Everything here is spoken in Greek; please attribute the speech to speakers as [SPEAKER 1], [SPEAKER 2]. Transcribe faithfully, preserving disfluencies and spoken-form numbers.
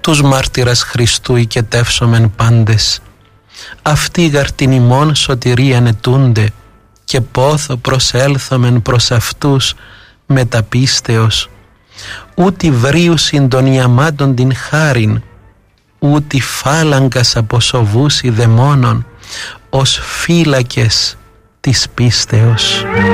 [SPEAKER 1] τους μάρτυρας Χριστού οικετεύσομεν πάντες. Αυτοί γαρ την ημών σωτηρίαν ετούνται, και πόθο προσέλθομεν προς αυτούς μεταπίστεως. Ούτι βρίουσιν των ιαμάτων την χάριν, ούτι φάλαγγας αποσοβούσι δαιμόνων, ως φύλακες της πίστεως.